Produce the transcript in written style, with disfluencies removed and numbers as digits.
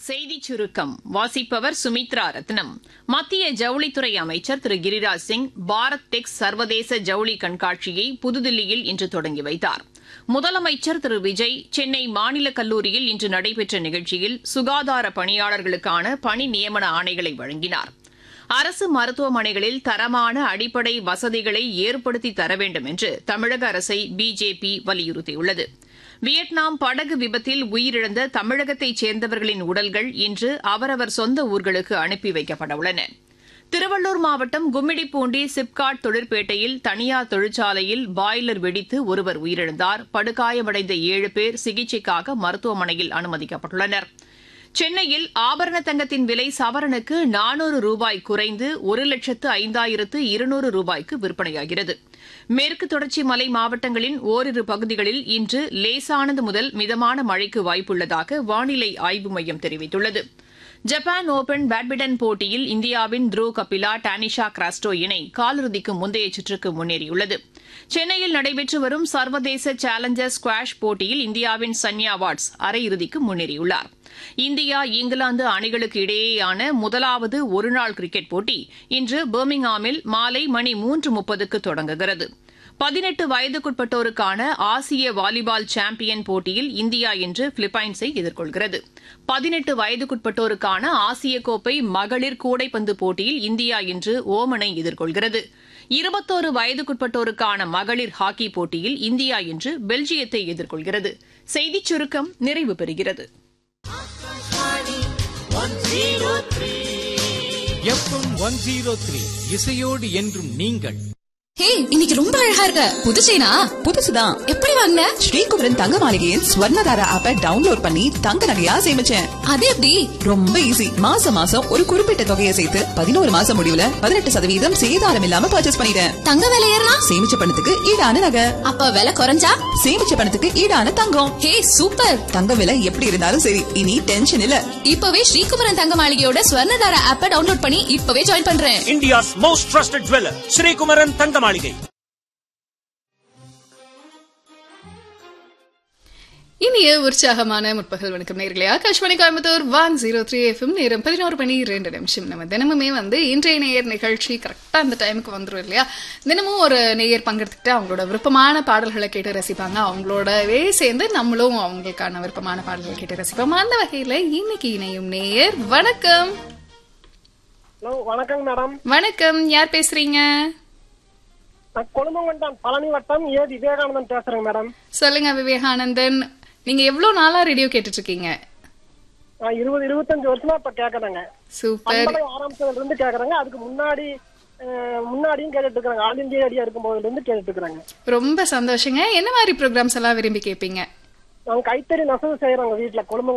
செய்திச் சுருக்கம் வாசிப்பவர் சுமித்ரா ரத்னம். மத்திய ஜவுளித்துறை அமைச்சர் திரு கிரிராஜ் சிங் பாரத் டெக்ஸ் சர்வதேச ஜவுளி கண்காட்சியை புதுதில்லியில் இன்று தொடங்கி வைத்தார். முதலமைச்சர் திரு விஜய் சென்னை மாநில கல்லூரியில் இன்று நடைபெற்ற நிகழ்ச்சியில் சுகாதார பணியாளர்களுக்கான பணி நியமன ஆணைகளை வழங்கினார். அரசு மருத்துவமனைகளில் தரமான அடிப்படை வசதிகளை ஏற்படுத்தி தர வேண்டும் என்று தமிழக அரசை பிஜேபி வலியுறுத்தியுள்ளது. வியட்நாம் படகு விபத்தில் உயிரிழந்த தமிழகத்தைச் சேர்ந்தவர்களின் உடல்கள் இன்று அவரவர் சொந்த ஊர்களுக்கு அனுப்பி வைக்கப்படவுள்ளன. திருவள்ளூர் மாவட்டம் கும்மிடிப்பூண்டி சிப்காட் தொழிற்பேட்டையில் தனியார் தொழிற்சாலையில் பாய்லர் வெடித்து ஒருவர் உயிரிழந்தார். படுகாயமடைந்த 7 பேர் சிகிச்சைக்காக மருத்துவமனையில் அனுமதிக்கப்பட்டுள்ளனர். சென்னையில் ஆபரண தங்கத்தின் விலை சவரனுக்கு 400 ரூபாய் குறைந்து 1,05,200 ரூபாய்க்கு விற்பனையாகிறது. மேற்கு தொடர்ச்சி மலை மாவட்டங்களின் ஓரிரு பகுதிகளில் இன்று லேசானது முதல் மிதமான மழைக்கு வாய்ப்புள்ளதாக வானிலை ஆய்வு மையம் தெரிவித்துள்ளது. ஜப்பான் ஓபன் பேட்மிண்டன் போட்டியில் இந்தியாவின் த்ருவ் கபிலா டானிஷா கிராஸ்டோ இணை காலிறுதிக்கு முந்தைய சுற்றுக்கு முன்னேறியுள்ளது. சென்னையில் நடைபெற்று வரும் சர்வதேச சேலஞ்சர் ஸ்குவாஷ் போட்டியில் இந்தியாவின் சன்யா வாட்ஸ் அரையிறுதிக்கு முன்னேறியுள்ளார். இந்தியா இங்கிலாந்து அணிகளுக்கு இடையேயான முதலாவது ஒருநாள் கிரிக்கெட் போட்டி இன்று பர்மிங்ஹாமில் மாலை மணி 3:30க்கு தொடங்குகிறது. 18 வயதுக்குட்பட்டோருக்கான ஆசிய வாலிபால் சாம்பியன் போட்டியில் இந்தியா இன்று பிலிப்பைன்ஸை எதிர்கொள்கிறது. 18 வயதுக்குட்பட்டோருக்கான ஆசிய கோப்பை மகளிர் கூடைப்பந்து போட்டியில் இந்தியா இன்று ஓமனை எதிர்கொள்கிறது. 21 வயதுக்குட்பட்டோருக்கான மகளிர் ஹாக்கி போட்டியில் இந்தியா இன்று பெல்ஜியத்தை எதிர்கொள்கிறது. செய்திச் சுருக்கம் நிறைவு பெறுகிறது. FM 103 இசையோடு என்றும் நீங்கள். ஹே, இன்னைக்கு ரொம்ப அழகா இருக்க. புது செயினா? புதுசுதான். எப்படி வாங்குன? ஸ்ரீகுமரன் தங்க மாளிகையின் ஸ்வர்ணதாரா ஆப்பை டவுன்லோட் பண்ணி தங்க நகையா சேமிச்சேன். அது எப்படி? ரொம்ப ஈஸி. மாசம் மாசம் ஒரு குறிப்பிட்ட தொகையை சேர்த்து 11 மாசம் முடிவுல 18% சேதாரம் இல்லாம பர்ச்சேஸ் பண்ணிட்டேன். தங்க விலை ஏறினா? சேமிச்ச பணத்துக்கு ஈடான நகை. அப்ப விலை குறைஞ்சா? சேமிச்ச பணத்துக்கு ஈடான தங்கம். ஹே, சூப்பர். தங்க விலை எப்படி இருந்தாலும் சரி, இனி டென்ஷன் இல்ல. இப்பவே ஸ்ரீகுமரன் தங்க மாளிகையோட ஸ்வர்ணதாரா ஆப்பை டவுன்லோட் பண்ணி இப்பவே ஜாயின் பண்றேன். India's most trusted jeweler, Sri Kumaran தங்க மாளிகை. இனிய உற்சாகமான முற்பகல் வணக்கம் நேயர்களே. ஆகாஷ்வாணி கோயம்புத்தூர் 103 FM. நேரம் 11:02. நம்ம தினமுமே இன்றைய நேயர் நிகழ்ச்சி கரெக்டா அந்த டைமுக்கு வந்துரும் இல்லையா? தினமும் ஒரு நேயர் பங்கெடுத்துக்கிட்டு அவங்களோட விருப்பமான பாடல்களை கேட்டு ரசிப்பாங்க. அவங்களோடவே சேர்ந்து நம்மளும் அவங்களுக்கான விருப்பமான பாடல்களை கேட்டு ரசிப்போம். அந்த வகையில இன்னைக்கு இணையும் நேயர் வணக்கம். வணக்கம் மேடம். வணக்கம், யார் பேசுறீங்க? கொழும்பங்கொண்டான் பழனி வட்டம் ஏ விவேகானந்தன் பேசுறேங்க மேடம். சொல்லுங்க விவேகானந்தன், நீங்க எவ்வளவு நாளா ரேடியோ கேட்டுட்டு இருக்கீங்க? 20-25 வருஷமா இப்ப கேக்குறேங்க. சூப்பர். ஆரம்பத்துல இருந்து கேக்குறாங்க. அதுக்கு முன்னாடியும் கேட்டுட்டு இருக்காங்க. ஆல் இந்தியா ரேடியோ இருக்கும் போதுல இருந்து கேட்டுட்டு இருக்காங்க. ரொம்ப சந்தோஷங்க. என்ன மாதிரி ப்ரோக்ராம்ஸ் எல்லாம் விரும்பி கேட்பீங்க? நாங்க கைத்தறி நெசவு செய்யறோங்க வீட்டுல. கொழும்பு